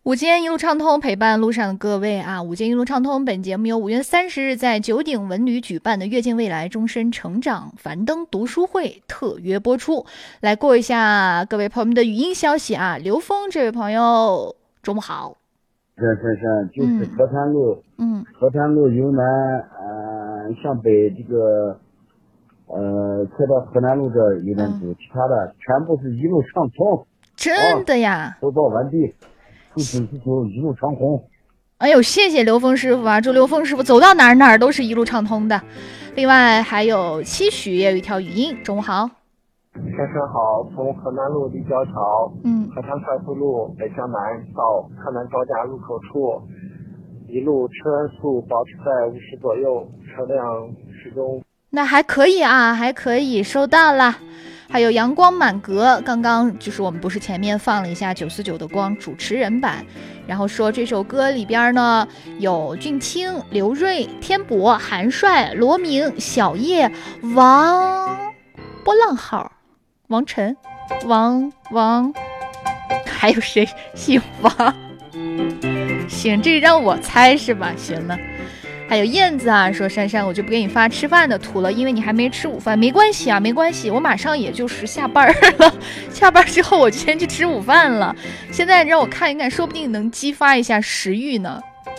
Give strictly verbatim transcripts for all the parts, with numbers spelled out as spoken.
午间一路畅通，陪伴路上的各位啊！午间一路畅通，本节目由五月三十日在九鼎文旅举办的跃进未来终身成长樊登读书会特约播出。来过一下各位朋友们的语音消息啊！刘峰这位朋友，中午好。 是是是，就是河滩路， 嗯， 河滩路由南呃向北这个呃快到河南路这有点堵，嗯、其他的全部是一路畅通。 真的呀！ 播报完毕。祝请祝福一路长虹。 哎呦，谢谢刘峰师傅啊！祝刘峰师傅走到哪儿哪儿都是一路畅通的。另外还有期许也有一条语音，中午好。 先生好，从河南路立交桥， 嗯， 河滩快速路北向南到河南高架入口处，一路车速保持在五十左右，车辆始终。 那还可以啊，还可以，收到了。还有阳光满格，刚刚就是我们不是前面放了一下九四九的光主持人版，然后说这首歌里边呢有俊清、刘瑞、天博、韩帅、罗明、小叶、王波浪号、王晨、王王，还有谁姓王？行，这让我猜是吧？行了。还有燕子啊，说珊珊，我就不给你发吃饭的图了，因为你还没吃午饭。没关系啊，没关系，我马上也就是下班了，下班之后我就先去吃午饭了。现在让我看一看，说不定能激发一下食欲呢。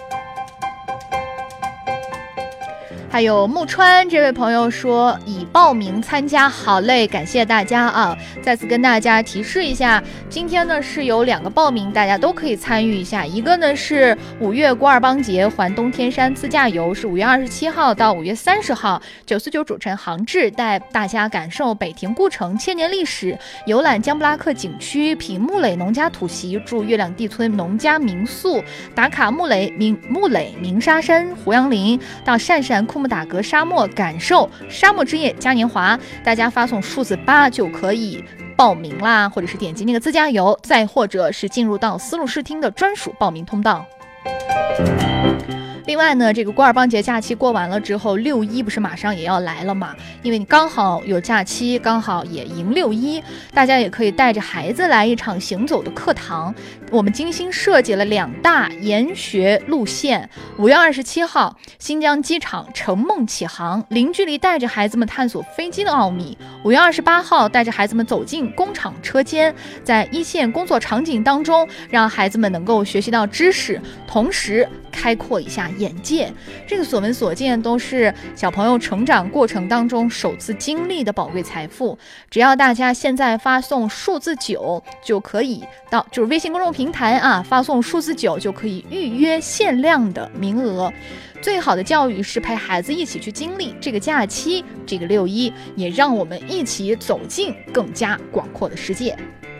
还有木川这位朋友说已报名参加，好嘞，感谢大家啊！再次跟大家提示一下，今天呢是有两个报名，大家都可以参与一下。一个呢是五月古尔邦节环东天山自驾游，是五月二十七号到五月三十号，九四九主持人杭志带大家感受北亭故城千年历史，游览江布拉克景区，品木垒农家土席，住月亮地村农家民宿，打卡木垒明木垒鸣沙山胡杨林，到鄯善库木打格沙漠，感受沙漠之夜嘉年华。大家发送数字八就可以报名啦，或者是点击那个自驾游，再或者是进入到丝路视听的专属报名通道。另外呢，这个古尔邦节假期过完了之后，六一不是马上也要来了嘛？因为你刚好有假期，刚好也迎六一，大家也可以带着孩子来一场行走的课堂。我们精心设计了两大研学路线。五月二十七号，新疆机场乘梦启航，零距离带着孩子们探索飞机的奥秘。五月二十八号，带着孩子们走进工厂车间，在一线工作场景当中，让孩子们能够学习到知识，同时开阔一下眼界。这个所闻所见都是小朋友成长过程当中首次经历的宝贵财富。只要大家现在发送数字九，就可以到就是微信公众平台啊，发送数字九就可以预约限量的名额。最好的教育是陪孩子一起去经历这个假期，这个六一也让我们一起走进更加广阔的世界。